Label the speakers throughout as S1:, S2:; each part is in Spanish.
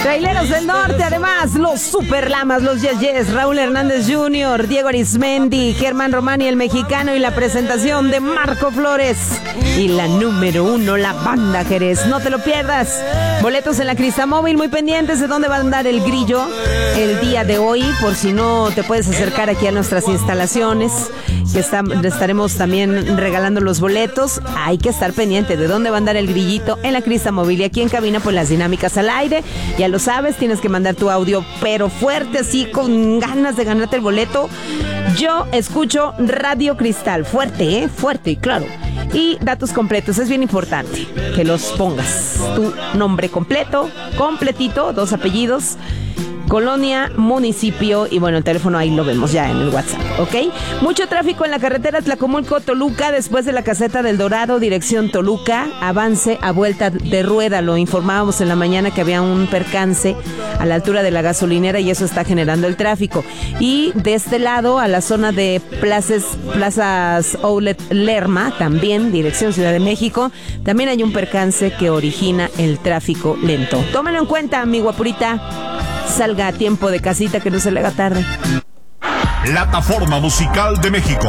S1: Traileros del Norte, además, los Super Lamas, los Yes, Raúl Hernández Jr., Diego Arismendi, Germán Romani, el mexicano, y la presentación de Marco Flores. Y la número 1, la Banda Jerez. No te lo pierdas. Boletos en la Cristamóvil, muy pendientes de dónde va a andar el grillo el día de hoy, por si no te puedes acercar aquí a nuestras instalaciones, que estaremos también regalando los boletos. Hay que estar pendiente de dónde va a andar el grillito en la Cristamóvil. Y aquí en cabina, pues las dinámicas al aire. Ya lo sabes, tienes que mandar tu audio, pero fuerte, así, con ganas de ganarte el boleto. Yo escucho Radio Cristal. Fuerte, fuerte, claro. Y datos completos, es bien importante que los pongas. Tu nombre completo, completito, 2 apellidos, colonia, municipio y bueno, el teléfono ahí lo vemos ya en el WhatsApp, ¿ok? Mucho tráfico en la carretera Tlacomulco-Toluca después de la caseta del Dorado, dirección Toluca, avance a vuelta de rueda. Lo informábamos en la mañana que había un percance a la altura de la gasolinera y eso está generando el tráfico. Y de este lado, a la zona de Plazas Outlet Lerma, también dirección Ciudad de México, también hay un percance que origina el tráfico lento. Tómalo en cuenta, mi guapurita. Salga a tiempo de casita, que no se le haga tarde.
S2: Plataforma Musical de México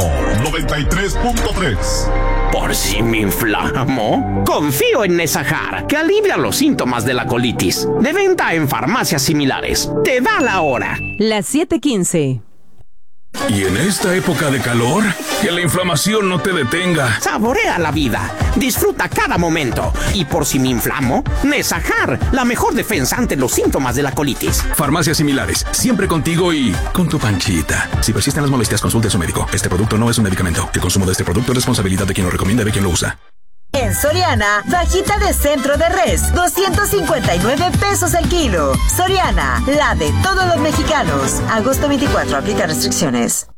S2: 93.3.
S3: ¿Por si me inflamo? Confío en Nesajar, que alivia los síntomas de la colitis. De venta en farmacias similares. Te da la hora.
S1: Las 7:15.
S4: Y en esta época de calor, que la inflamación no te detenga.
S3: Saborea la vida, disfruta cada momento. Y por si me inflamo, Nesajar, la mejor defensa ante los síntomas de la colitis.
S4: Farmacias similares, siempre contigo y con tu panchita. Si persisten las molestias, consulte a su médico. Este producto no es un medicamento. El consumo de este producto es responsabilidad de quien lo recomienda y de quien lo usa.
S5: En Soriana, fajita de centro de res, 259 pesos el kilo. Soriana, la de todos los mexicanos. Agosto 24, aplica restricciones.